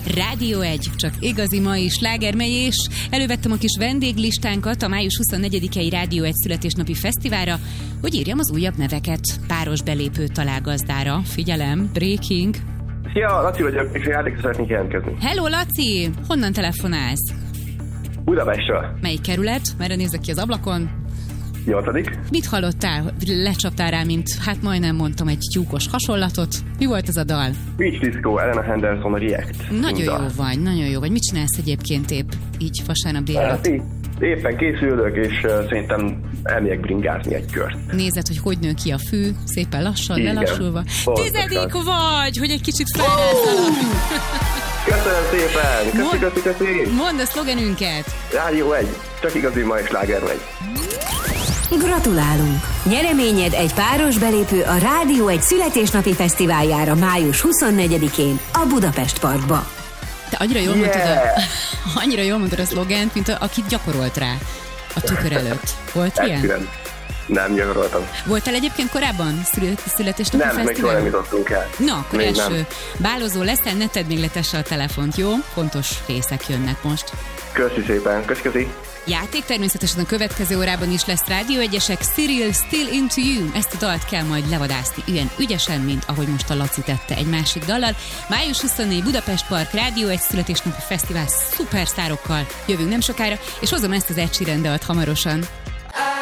Rádió 1, csak igazi mai slágermegyés. Elővettem a kis vendéglistánkat a május 24-i Rádió 1 születésnapi fesztiválra, hogy írjam az újabb neveket páros belépő találgazdára. Figyelem, breaking. Szia, Laci vagyok, és játékra szeretnék jelentkezni. Hello, Laci! Honnan telefonálsz? Budapestről. Melyik kerület? Merre nézek ki az ablakon? 8. Mit hallottál? Lecsaptál rá, mint, hát majdnem mondtam, egy tyúkos hasonlatot. Mi volt ez a dal? Beach Disco, Elena Henderson, a React. Nagyon jó vagy. Mit csinálsz egyébként épp így vasárnap délelőtt? Éppen készülök, és szerintem elmegyek bringázni egy kört. Nézed, hogy nő ki a fű, szépen lassan, lelassulva. 10. vagy, hogy egy kicsit felrázzalak. Köszönöm szépen! Köszi! Mondd a szlogenünket! Rádió 1, csak igazi mai sláger megy. Gratulálunk! Nyereményed egy páros belépő a Rádió 1 születésnapi fesztiváljára május 24-én a Budapest Parkba. Te annyira jól mondod a szlogent, mint akit gyakorolt rá a tükör előtt. Volt ilyen? Nem gyakoroltam. Voltál egyébként korábban születésnapi fesztiválon? Nem, még soha nem jutottunk el. Na, akkor első. Bálozó leszel, ne tedd még letesse a telefont, jó? Fontos részek jönnek most. Köszi szépen, köszi. Játék természetesen a következő órában is lesz Rádió 1-esek. Cyril, Still Into You. Ezt a dalt kell majd levadászni ilyen ügyesen, mint ahogy most a Laci tette egy másik dallal. Május 24 Budapest Park, Rádió 1 születésnapi fesztivál szupersztárokkal. Jövünk nem sokára, és hozom ezt az Ed Sheeran dalt hamarosan.